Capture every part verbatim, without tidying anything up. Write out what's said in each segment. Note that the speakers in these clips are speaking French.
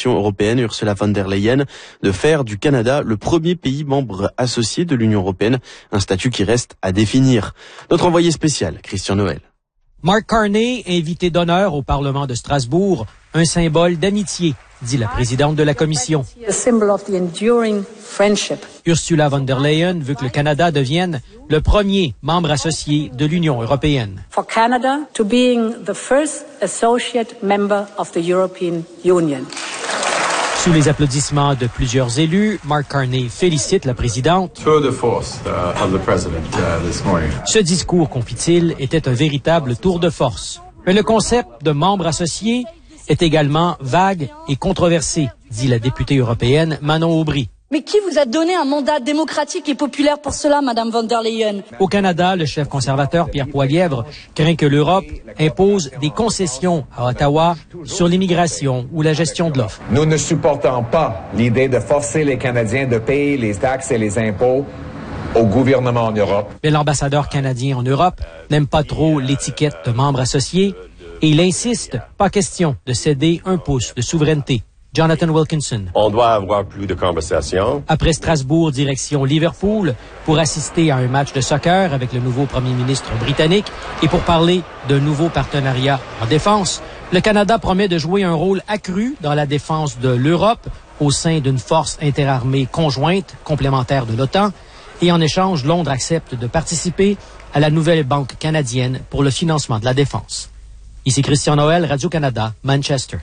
Commission européenne, Ursula von der Leyen, de faire du Canada le premier pays membre associé de l'Union européenne, un statut qui reste à définir. Notre envoyé spécial, Christian Noël. Mark Carney, invité d'honneur au Parlement de Strasbourg, un symbole d'amitié, dit la présidente de la Commission. Ursula von der Leyen veut que le Canada devienne le premier membre associé de l'Union européenne. For Canada to being the first associate member of the European Union. Sous les applaudissements de plusieurs élus, Mark Carney félicite la présidente. Tour de force uh, of the president uh, this morning. Ce discours, confie-t-il, était un véritable tour de force. Mais le concept de membre associé est également vague et controversé, dit la députée européenne Manon Aubry. Mais qui vous a donné un mandat démocratique et populaire pour cela, Madame von der Leyen? Au Canada, le chef conservateur Pierre Poilievre craint que l'Europe impose des concessions à Ottawa sur l'immigration ou la gestion de l'offre. Nous ne supportons pas l'idée de forcer les Canadiens de payer les taxes et les impôts au gouvernement en Europe. Mais l'ambassadeur canadien en Europe n'aime pas trop l'étiquette de membre associé et il insiste, pas question de céder un pouce de souveraineté. Jonathan Wilkinson. On doit avoir plus de conversations. Après Strasbourg, direction Liverpool, pour assister à un match de soccer avec le nouveau premier ministre britannique et pour parler d'un nouveau partenariat en défense, le Canada promet de jouer un rôle accru dans la défense de l'Europe au sein d'une force interarmée conjointe complémentaire de l'OTAN. Et en échange, Londres accepte de participer à la nouvelle banque canadienne pour le financement de la défense. Ici Christian Noël, Radio-Canada, Manchester.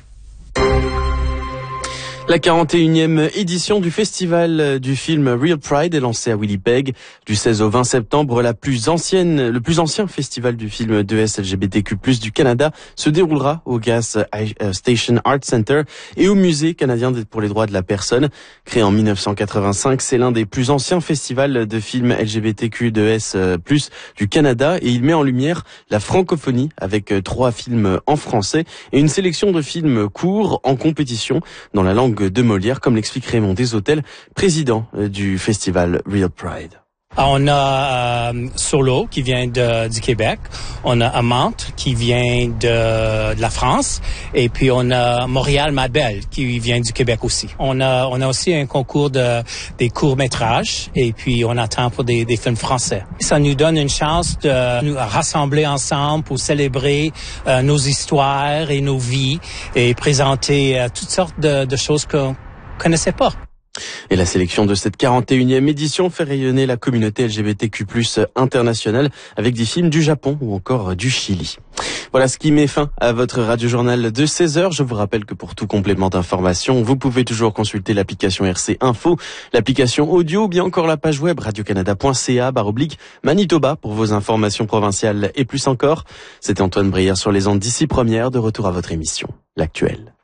La quarante et unième édition du festival du film Real Pride est lancée à Winnipeg du seize au vingt septembre. La plus ancienne, le plus ancien festival du film deux S L G B T Q plus, du Canada se déroulera au Gas Station Art Center et au Musée canadien pour les droits de la personne. Créé en mille neuf cent quatre-vingt-cinq, c'est l'un des plus anciens festivals de films L G B T Q deux S plus du Canada et il met en lumière la francophonie avec trois films en français et une sélection de films courts en compétition dans la langue de Molière, comme l'explique Raymond Deshôtels, président du festival Real Pride. On a euh, Solo qui vient de, du Québec, on a Amante qui vient de, de la France, et puis on a Montréal Ma Belle qui vient du Québec aussi. On a on a aussi un concours de des courts métrages, et puis on attend pour des, des films français. Ça nous donne une chance de nous rassembler ensemble pour célébrer euh, nos histoires et nos vies et présenter euh, toutes sortes de, de choses qu'on connaissait pas. Et la sélection de cette quarante et unième édition fait rayonner la communauté L G B T Q plus, internationale avec des films du Japon ou encore du Chili. Voilà ce qui met fin à votre radio-journal de seize heures. Je vous rappelle que pour tout complément d'information, vous pouvez toujours consulter l'application R C Info, l'application audio ou bien encore la page web radiocanada point c a barre oblique Manitoba pour vos informations provinciales et plus encore. C'était Antoine Brière sur les ondes d'ici première, de retour à votre émission, L'Actuel.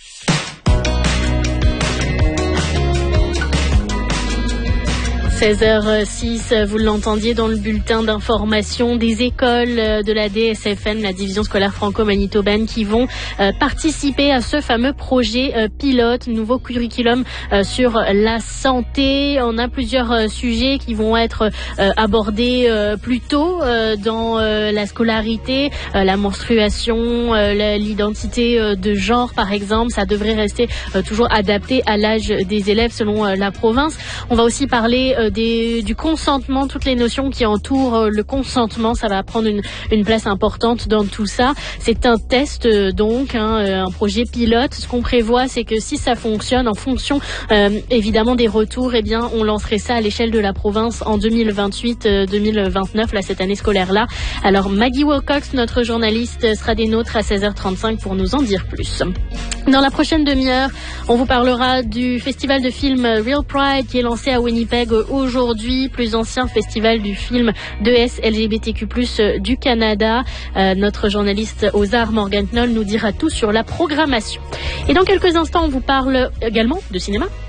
seize heures six, vous l'entendiez dans le bulletin d'information, des écoles de la D S F N, la division scolaire franco-manitobaine, qui vont euh, participer à ce fameux projet euh, pilote, nouveau curriculum euh, sur la santé. On a plusieurs euh, sujets qui vont être euh, abordés euh, plus tôt euh, dans euh, la scolarité, euh, la menstruation, euh, l'identité euh, de genre par exemple. Ça devrait rester euh, toujours adapté à l'âge des élèves selon euh, la province. On va aussi parler euh, Des, du consentement, toutes les notions qui entourent euh, le consentement, ça va prendre une, une place importante dans tout ça. C'est un test euh, donc, hein, euh, un projet pilote. Ce qu'on prévoit, c'est que si ça fonctionne, en fonction euh, évidemment des retours, eh bien on lancerait ça à l'échelle de la province en deux mille vingt-huit deux mille vingt-neuf, là, cette année scolaire-là. Alors Maggie Wilcox, notre journaliste, sera des nôtres à seize heures trente-cinq pour nous en dire plus. Dans la prochaine demi-heure, on vous parlera du festival de film Real Pride qui est lancé à Winnipeg aujourd'hui, plus ancien festival du film deux S L G B T Q plus, du Canada. Euh, notre journaliste aux arts, Morgan Knoll, nous dira tout sur la programmation. Et dans quelques instants, on vous parle également de cinéma.